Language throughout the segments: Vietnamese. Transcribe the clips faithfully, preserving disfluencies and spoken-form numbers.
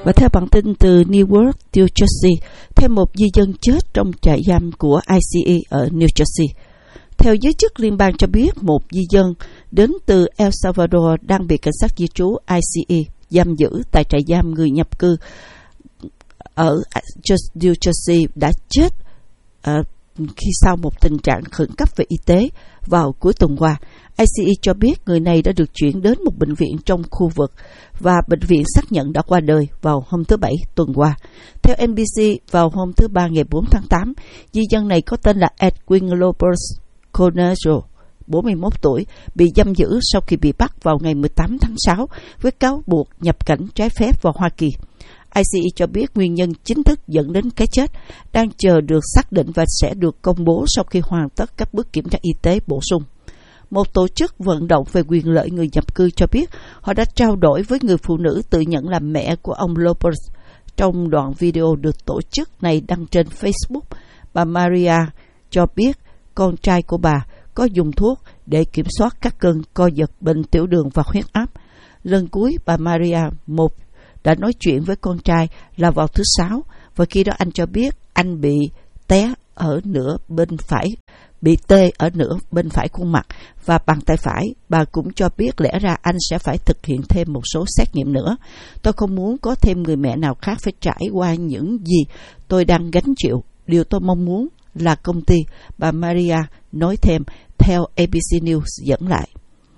Và theo bản tin từ Newark, New Jersey, thêm một di dân chết trong trại giam của I C E ở New Jersey. Theo giới chức liên bang cho biết, một di dân đến từ El Salvador đang bị cảnh sát di trú I C E giam giữ tại trại giam người nhập cư ở New Jersey đã chết uh, khi sau một tình trạng khẩn cấp về y tế vào cuối tuần qua. I C E cho biết người này đã được chuyển đến một bệnh viện trong khu vực và bệnh viện xác nhận đã qua đời vào hôm thứ Bảy tuần qua. Theo N B C, vào hôm thứ Ba ngày bốn tháng tám, di dân này có tên là Edwin Lopez Conejo, bốn mươi mốt tuổi, bị giam giữ sau khi bị bắt vào ngày mười tám tháng sáu với cáo buộc nhập cảnh trái phép vào Hoa Kỳ. I C E cho biết nguyên nhân chính thức dẫn đến cái chết đang chờ được xác định và sẽ được công bố sau khi hoàn tất các bước kiểm tra y tế bổ sung. Một tổ chức vận động về quyền lợi người nhập cư cho biết họ đã trao đổi với người phụ nữ tự nhận là mẹ của ông Lopez. Trong đoạn video được tổ chức này đăng trên Facebook, bà Maria cho biết con trai của bà có dùng thuốc để kiểm soát các cơn co giật, bệnh tiểu đường và huyết áp. Lần cuối bà Maria một đã nói chuyện với con trai là vào thứ Sáu, và khi đó anh cho biết anh bị té ở nửa bên phải, bị tê ở nửa bên phải khuôn mặt và bàn tay phải. Bà cũng cho biết lẽ ra anh sẽ phải thực hiện thêm một số xét nghiệm nữa. Tôi không muốn có thêm người mẹ nào khác phải trải qua những gì tôi đang gánh chịu. Điều tôi mong muốn là công ty, bà Maria nói thêm, theo A B C News dẫn lại.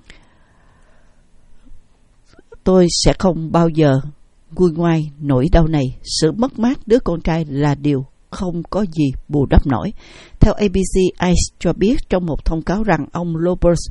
Tôi sẽ không bao giờ nguôi ngoai nỗi đau này. Sự mất mát đứa con trai là điều không có gì bù đắp nổi. Theo A B C, I C E cho biết trong một thông cáo rằng ông Lopez